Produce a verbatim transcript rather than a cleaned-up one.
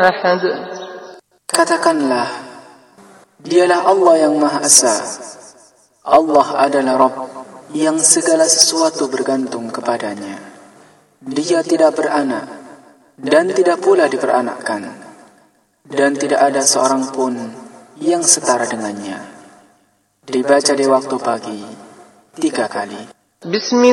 أحد. Katakanlah, dialah Allah yang Maha Esa. Allah adalah Rabb yang segala sesuatu bergantung kepadanya. Dia tidak beranak dan tidak pula diperanakkan, dan tidak ada seorang pun yang setara dengannya. Dibaca di waktu pagi tiga kali.